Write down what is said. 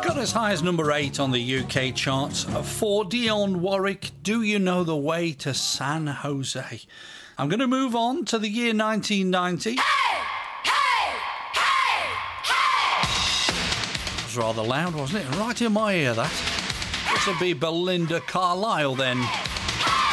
got as high as number 8 on the UK charts. For Dionne Warwick, Do You Know the Way to San Jose? I'm going to move on to the year 1990. It was rather loud, wasn't it? Right in my ear, that. This would be Belinda Carlisle then.